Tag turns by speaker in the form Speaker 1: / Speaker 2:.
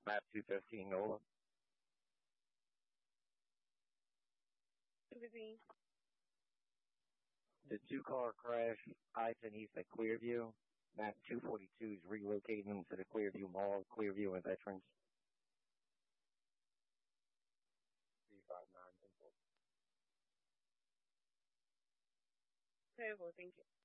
Speaker 1: Map 215 NOLA.
Speaker 2: 215.
Speaker 1: The two-car crash, I-10 East at Clearview. Map 242 is relocating them to the Clearview Mall, Clearview and Veterans.
Speaker 3: 359.
Speaker 2: Okay, well, thank you.